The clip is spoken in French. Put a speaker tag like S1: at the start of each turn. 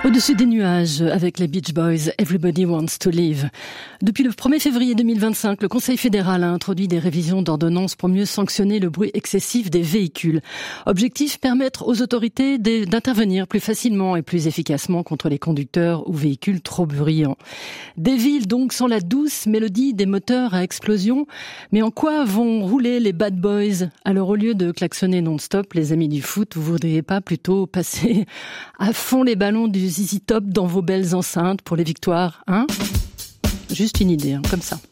S1: Au-dessus des nuages, avec les Beach Boys, Everybody Wants to Live. Depuis le 1er février 2025, le Conseil fédéral a introduit des révisions d'ordonnances pour mieux sanctionner le bruit excessif des véhicules. Objectif, permettre aux autorités d'intervenir plus facilement et plus efficacement contre les conducteurs ou véhicules trop bruyants. Des villes donc sans la douce mélodie des moteurs à explosion. Mais en quoi vont rouler les bad boys? Alors au lieu de klaxonner non-stop, les amis du foot, vous voudriez pas plutôt passer à fond les ballons du ZZ Top dans vos belles enceintes pour les victoires, hein? Juste une idée, comme ça.